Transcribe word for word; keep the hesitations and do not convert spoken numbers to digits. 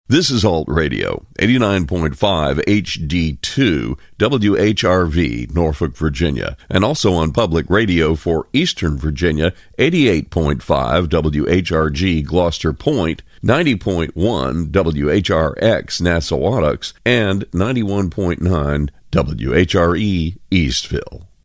This is Alt Radio, eighty-nine point five H D two, W H R V, Norfolk, Virginia, and also on public radio for Eastern Virginia, eighty-eight point five W H R G, Gloucester Point, ninety point one W H R X, Nassau, and ninety-one point nine W H R E, Eastville.